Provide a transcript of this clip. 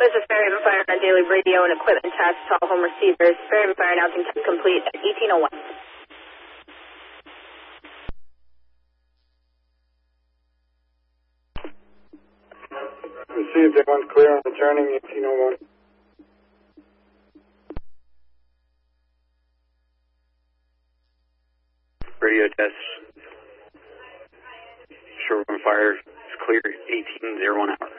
This is Fairhaven Fire on daily radio and equipment test to all home receivers. Fairhaven Fire announcing test complete at 1801. Received, everyone's clear on returning 1801. Radio test. Short Fire is clear 1801 hours.